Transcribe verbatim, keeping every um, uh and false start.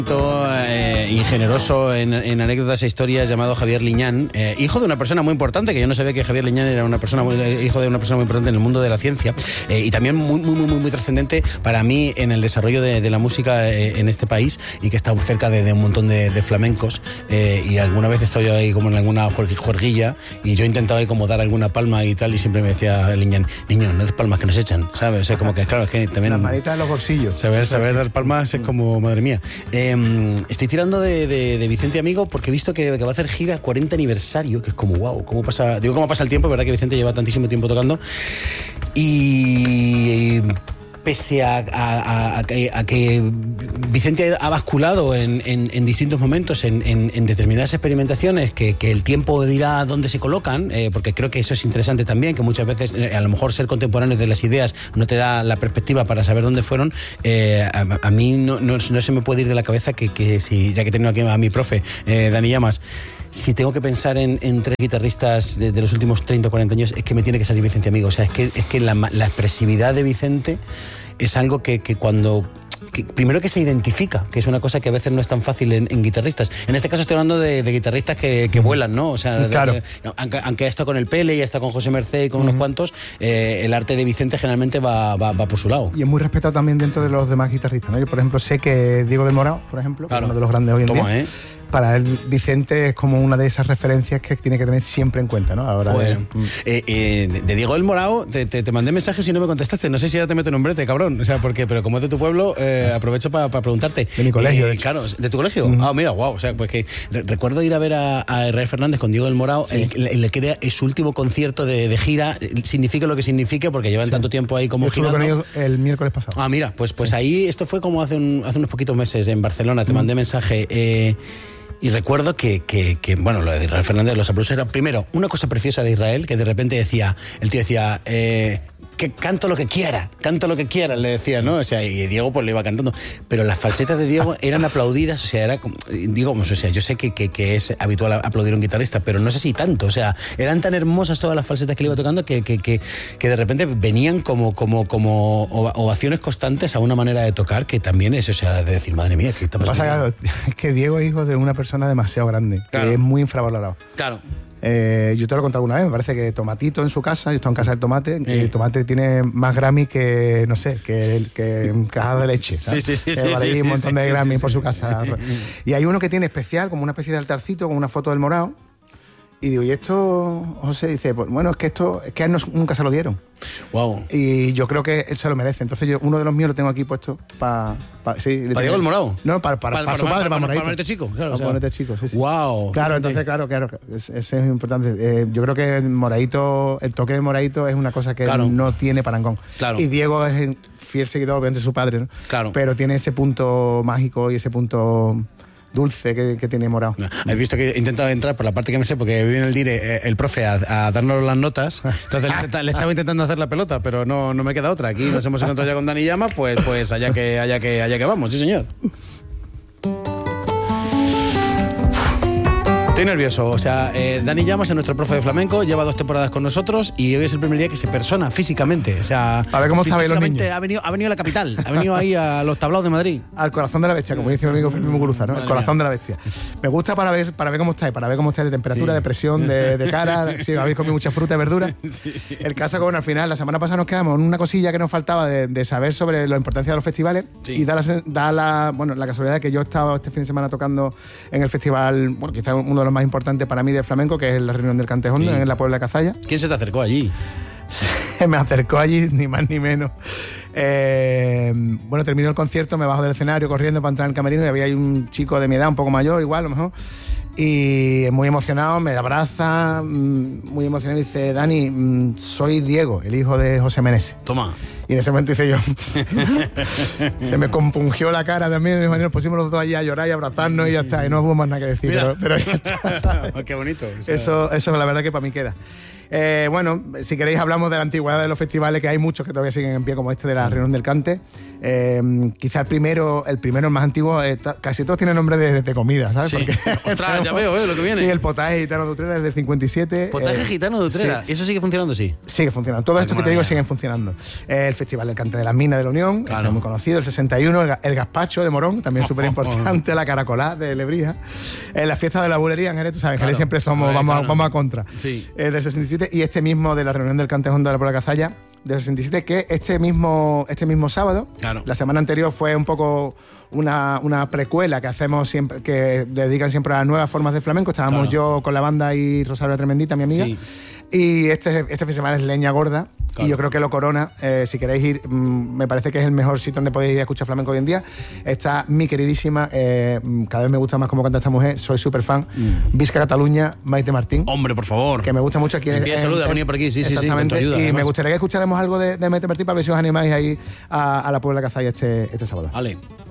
Eh, ingeneroso en, en anécdotas e historias llamado Javier Liñán, eh, hijo de una persona muy importante, que yo no sabía que Javier Liñán era una persona muy, hijo de una persona muy importante en el mundo de la ciencia, eh, y también muy muy muy muy, muy trascendente para mí en el desarrollo de, de la música eh, en este país, y que está cerca de, de un montón de, de flamencos, eh, y alguna vez estoy ahí como en alguna juerguilla y yo intentaba ahí como dar alguna palma y tal, y siempre me decía Liñán: niño, no des palmas que nos echan, ¿sabes? O sea, como que claro, es que también las manitas en los bolsillos, saber, saber dar palmas es como, madre mía. Eh, Estoy tirando de, de, de Vicente Amigo porque he visto que, que va a hacer gira cuarenta aniversario, que es como wow, cómo pasa, digo, cómo pasa el tiempo, verdad que Vicente lleva tantísimo tiempo tocando, y pese a, a, a, a, que, a que Vicente ha basculado en, en, en distintos momentos en, en, en determinadas experimentaciones que, que el tiempo dirá dónde se colocan, eh, porque creo que eso es interesante también, que muchas veces eh, a lo mejor ser contemporáneo de las ideas no te da la perspectiva para saber dónde fueron. eh, a, a mí no, no, no se me puede ir de la cabeza que, que si, ya que tengo aquí a mi profe, eh, Dani Llamas, si tengo que pensar en, en tres guitarristas de, de los últimos treinta o cuarenta años, es que me tiene que salir Vicente Amigo. O sea, es que, es que la, la expresividad de Vicente es algo que, que cuando... Que, primero que se identifica, que es una cosa que a veces no es tan fácil en, en guitarristas. En este caso estoy hablando de, de guitarristas que, que vuelan, ¿no? O sea, claro. de, aunque, aunque ha estado con el Pele y ha estado con José Merced y con uh-huh. unos cuantos, eh, el arte de Vicente generalmente va, va, va por su lado. Y es muy respetado también dentro de los demás guitarristas, ¿no? Yo, por ejemplo, sé que Diego del Morao, por ejemplo, claro. uno de los grandes hoy en Toma, día, ¿eh? para él Vicente es como una de esas referencias que tiene que tener siempre en cuenta, ¿no? Ahora bueno, de... eh, eh, de Diego del Morao te, te, te mandé mensajes y no me contestaste. No sé si ya te meto en un brete, cabrón. O sea, porque, pero como es de tu pueblo, eh, aprovecho para pa preguntarte. De mi colegio. Eh, de claro, ¿de tu colegio? Uh-huh. Ah, mira, wow. O sea, pues que re recuerdo ir a ver a, a Israel Fernández con Diego del Morao, sí. el, el, el que era su último concierto de, de gira, signifique lo que signifique, porque llevan sí. tanto tiempo ahí como girando. Yo estuve con ellos el miércoles pasado. Ah, mira, pues, pues sí. ahí, esto fue como hace, un, hace unos poquitos meses en Barcelona, te uh-huh. mandé mensaje. Eh, Y recuerdo que, que, que, bueno, lo de Israel Fernández, los aplausos era, primero, una cosa preciosa de Israel, que de repente decía, el tío decía, eh, que canto lo que quiera, canto lo que quiera, le decía, ¿no? O sea, y Diego pues le iba cantando. Pero las falsetas de Diego eran aplaudidas, o sea, era como, digo, o sea, yo sé que, que, que es habitual aplaudir a un guitarrista, pero no sé si tanto, o sea, eran tan hermosas todas las falsetas que le iba tocando que, que, que, que de repente venían como, como, como ovaciones constantes a una manera de tocar que también es, o sea, de decir, madre mía, ¿qué está pasando? Pasa que, es que Diego es hijo de una persona demasiado grande, claro. que es muy infravalorado. Claro. Eh, yo te lo he contado alguna vez, me parece que Tomatito en su casa, yo estoy en casa del Tomate, sí. y el Tomate tiene más Grammy que, no sé, que, que un cajado de leche, ¿sabes? Sí, sí, sí. Eh, vale, sí, sí un montón sí, de sí, Grammy sí, por sí. su casa. Y hay uno que tiene especial, como una especie de altarcito, con una foto del Morao. Y digo, ¿y esto, José? Dice, pues bueno, es que esto, es que a él no, nunca se lo dieron. Wow. Y yo creo que él se lo merece. Entonces yo, uno de los míos lo tengo aquí puesto para... Pa, sí, ¿Para Diego el Morao? No, para, para, para, para su padre, para Moraito. Para ponerte chico, claro. Para ponerte chico, sí, sí. Wow. Claro, entonces, claro, claro, eso es importante. Eh, yo creo que Moraito, el toque de Moraito es una cosa que claro. no tiene parangón. Claro. Y Diego es el fiel seguidor, obviamente, de su padre, ¿no? Claro. Pero tiene ese punto mágico y ese punto... dulce que, que tiene Morao. He visto que he intentado entrar por la parte que me sé, porque viene el dire eh, el profe a, a darnos las notas, entonces le, le estaba intentando hacer la pelota, pero no, no me queda otra. Aquí nos hemos encontrado ya con Dani Llama, pues, pues allá que, allá que, allá que vamos, sí señor. Estoy nervioso, o sea, eh, Dani Llamas es nuestro profe de flamenco, lleva dos temporadas con nosotros y hoy es el primer día que se persona físicamente, o sea, a ver cómo está los niños. Ha venido, ha venido a la capital, ha venido ahí a los tablaos de Madrid. Al corazón de la bestia, como dice mi amigo Felipe Muguruza, ¿no? El corazón de la bestia. Me gusta para ver, para ver cómo estáis, para ver cómo estáis de temperatura, sí. de presión, de, de cara, si habéis comido mucha fruta y verdura. Sí. El caso que, bueno, al final, la semana pasada nos quedamos en una cosilla que nos faltaba de, de saber sobre la importancia de los festivales, sí. y da la, da la, bueno, la casualidad de que yo he estado este fin de semana tocando en el festival, bueno, quizás uno de los más importantes para mí de flamenco, que es la Reunión del Cante Hondo, sí. en la Puebla de Cazalla. ¿Quién se te acercó allí? Se me acercó allí, ni más ni menos. Eh, bueno, terminó el concierto, me bajo del escenario corriendo para entrar en el camerino y había ahí un chico de mi edad, un poco mayor, igual, a lo mejor. Y muy emocionado, me abraza, muy emocionado, y dice, Dani, soy Diego, el hijo de José Meneses. Toma. Y en ese momento hice yo, se me compungió la cara también, de manera, nos pusimos los dos allí a llorar y a abrazarnos y ya está, y no hubo más nada que decir, pero, pero ya está, ¿sabes? Qué bonito. O sea... Eso, eso la verdad que para mí queda. Eh, bueno, si queréis hablamos de la antigüedad de los festivales, que hay muchos que todavía siguen en pie, como este de la Reunión del Cante. Eh, quizá el primero, el primero, el más antiguo, eh, casi todos tienen nombre de, de comida, ¿sabes? Sí. Porque, ostras, ya veo, ¿eh? Lo que viene. Sí, el potaje gitano de Utrera es del cincuenta y siete. Potaje eh, gitano de Utrera, sí. ¿Eso sigue funcionando? Sí. Sigue funcionando. Todo esto que te digo siguen funcionando. Eh, el Festival del Cante de las Minas de la Unión, claro. Este muy conocido, el sesenta y uno, el, el Gazpacho de Morón, también súper importante, la Caracolá de Lebrija, eh, la fiesta de la bulería en Jerez, tú sabes, en Jerez siempre somos, ver, vamos, claro. a, vamos a contra, sí. eh, del sesenta y siete, y este mismo de la reunión del Cantejón de la Puebla Cazalla, del sesenta y siete, que este mismo, este mismo sábado, claro. la semana anterior fue un poco una, una precuela que hacemos siempre, que dedican siempre a nuevas formas de flamenco. Estábamos claro. yo con la banda y Rosario Tremendita, mi amiga, sí. y este, este fin de semana es Leña Gorda. Claro. Y yo creo que lo corona, eh, si queréis ir, mmm, me parece que es el mejor sitio donde podéis ir a escuchar flamenco hoy en día. Está mi queridísima, eh, cada vez me gusta más cómo canta esta mujer, soy súper fan, mm. Visca Cataluña, Maite Martín. Hombre, por favor. Que me gusta mucho aquí. Envía salud, ha venido por aquí, sí, sí, sí. Exactamente, ayuda, y además. me gustaría que escucháramos algo de, de Maite Martín para ver si os animáis ahí a, a la Puebla Cazalla este, este sábado. Vale.